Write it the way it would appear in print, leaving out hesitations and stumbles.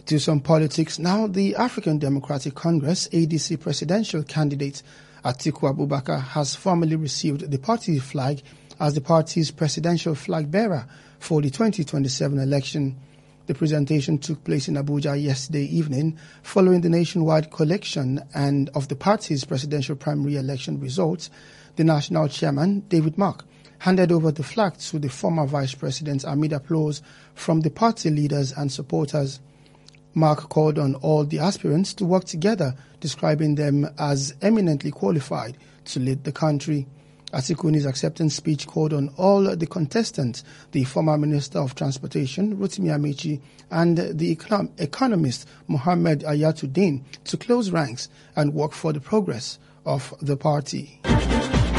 To some politics now, the African Democratic Congress ADC presidential candidate Atiku Abubakar has formally received the party flag as the party's presidential flag bearer for the 2027 election. The presentation took place in Abuja yesterday evening following the nationwide collection and of the party's presidential primary election results. The national chairman, David Mark, handed over the flag to the former vice president amid applause from the party leaders and supporters. Mark called on all the aspirants to work together, describing them as eminently qualified to lead the country. Atiku in his acceptance speech called on all the contestants, the former Minister of Transportation, Rotimi Amechi, and the economist, Mohammed Ayatuddin, to close ranks and work for the progress of the party.